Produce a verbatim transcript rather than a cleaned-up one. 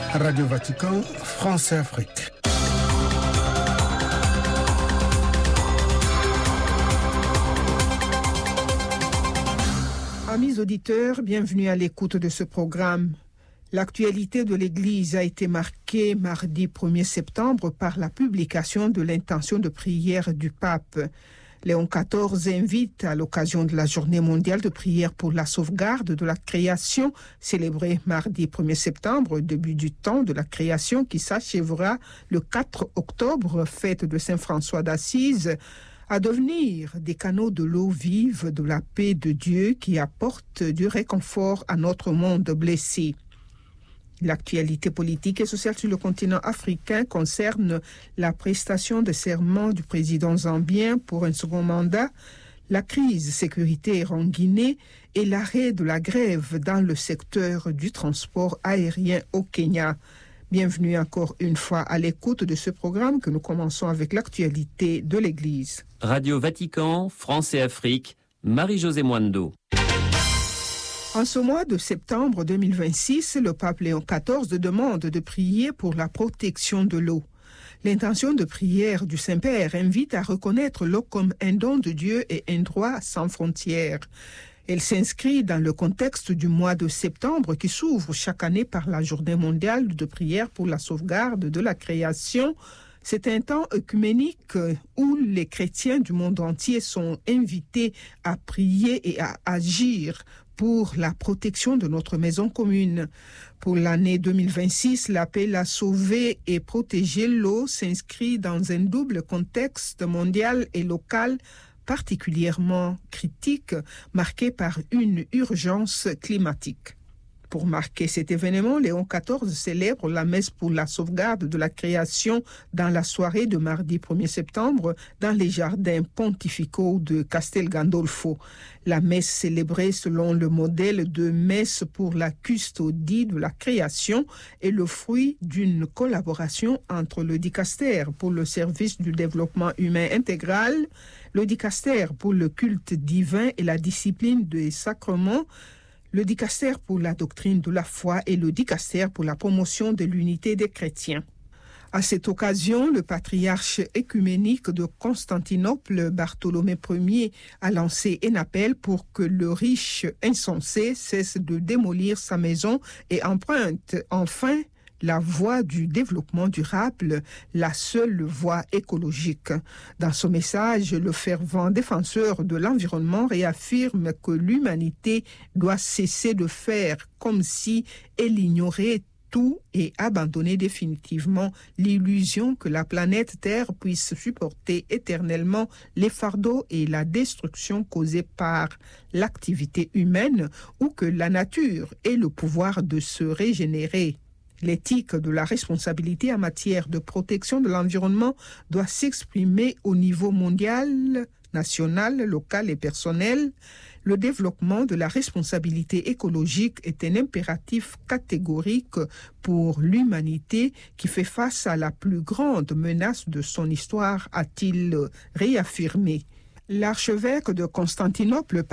Radio Vatican, France et Afrique. Amis auditeurs, bienvenue à l'écoute de ce programme. L'actualité de l'Église a été marquée mardi premier septembre par la publication de l'intention de prière du pape. Léon quatorze invite à l'occasion de la Journée mondiale de prière pour la sauvegarde de la création, célébrée mardi premier septembre, début du temps de la création qui s'achèvera le quatre octobre, fête de Saint François d'Assise, à devenir des canaux de l'eau vive, de la paix de Dieu qui apporte du réconfort à notre monde blessé. L'actualité politique et sociale sur le continent africain concerne la prestation de serment du président zambien pour un second mandat, la crise sécuritaire en Guinée et l'arrêt de la grève dans le secteur du transport aérien au Kenya. Bienvenue encore une fois à l'écoute de ce programme que nous commençons avec l'actualité de l'Église. Radio Vatican, France et Afrique, Marie-Josée Mwando. En ce mois de septembre deux mille vingt-six, le pape Léon quatorze demande de prier pour la protection de l'eau. L'intention de prière du Saint-Père invite à reconnaître l'eau comme un don de Dieu et un droit sans frontières. Elle s'inscrit dans le contexte du mois de septembre qui s'ouvre chaque année par la Journée mondiale de prière pour la sauvegarde de la création. C'est un temps œcuménique où les chrétiens du monde entier sont invités à prier et à agir pour la protection de notre maison commune. Pour l'année deux mille vingt-six, l'appel à sauver et protéger l'eau s'inscrit dans un double contexte mondial et local particulièrement critique, marqué par une urgence climatique. Pour marquer cet événement, Léon quatorze célèbre la messe pour la sauvegarde de la création dans la soirée de mardi premier septembre dans les jardins pontificaux de Castel Gandolfo. La messe célébrée selon le modèle de messe pour la custodie de la création est le fruit d'une collaboration entre le Dicaster pour le service du développement humain intégral, le Dicaster pour le culte divin et la discipline des sacrements, le Dicaster pour la doctrine de la foi et le Dicaster pour la promotion de l'unité des chrétiens. À cette occasion, le patriarche écuménique de Constantinople, Bartholomé Ier, a lancé un appel pour que le riche insensé cesse de démolir sa maison et emprunte enfin la voie du développement durable, la seule voie écologique. Dans son message, le fervent défenseur de l'environnement réaffirme que l'humanité doit cesser de faire comme si elle ignorait tout et abandonner définitivement l'illusion que la planète Terre puisse supporter éternellement les fardeaux et la destruction causée par l'activité humaine ou que la nature ait le pouvoir de se régénérer. L'éthique de la responsabilité en matière de protection de l'environnement doit s'exprimer au niveau mondial, national, local et personnel. Le développement de la responsabilité écologique est un impératif catégorique pour l'humanité qui fait face à la plus grande menace de son histoire, a-t-il réaffirmé. L'archevêque de Constantinople